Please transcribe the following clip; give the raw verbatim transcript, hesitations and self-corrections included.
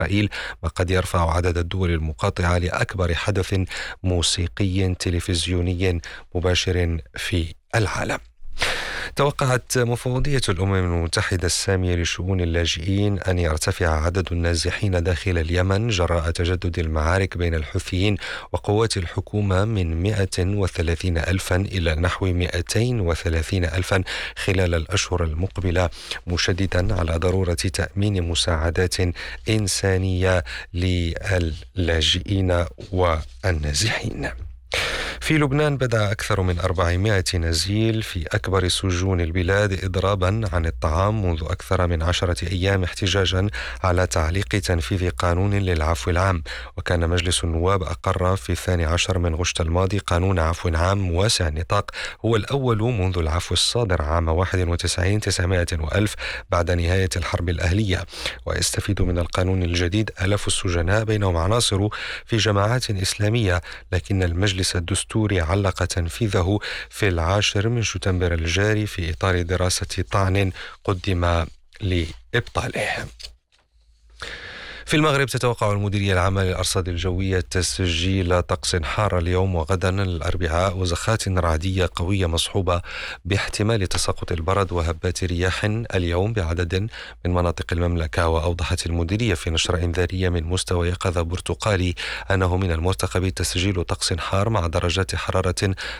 إسرائيل، ما قد يرفع عدد الدول المقاطعة لأكبر حدث موسيقي تلفزيوني مباشر في العالم. توقعت مفوضية الأمم المتحدة السامية لشؤون اللاجئين أن يرتفع عدد النازحين داخل اليمن جراء تجدد المعارك بين الحوثيين وقوات الحكومة من مئة وثلاثين ألفا إلى نحو مئتين وثلاثين ألفا خلال الأشهر المقبلة، مشددا على ضرورة تأمين مساعدات إنسانية للاجئين والنازحين. في لبنان بدأ أكثر من أربعمائة نزيل في أكبر سجون البلاد إضرابا عن الطعام منذ أكثر من عشرة أيام، احتجاجا على تعليق تنفيذ قانون للعفو العام. وكان مجلس النواب أقر في الثاني عشر من غشت الماضي قانون عفو عام واسع النطاق، هو الأول منذ العفو الصادر عام واحد وتسعين تسعمائة وألف بعد نهاية الحرب الأهلية. ويستفيد من القانون الجديد آلاف السجناء بينهم عناصر في جماعات إسلامية، لكن المجلس الدستوري علق تنفيذه في العاشر من شتنبر الجاري في إطار دراسة طعن قدم لإبطاله. في المغرب تتوقع المديرية العامة للأرصاد الجوية تسجيل طقس حار اليوم وغدا الأربعاء، وزخات رعدية قوية مصحوبة باحتمال تساقط البرد وهبات رياح اليوم بعدد من مناطق المملكة. وأوضحت المديرية في نشرة إنذارية من مستوى يقظة برتقالي أنه من المرتقب تسجيل طقس حار مع درجات حرارة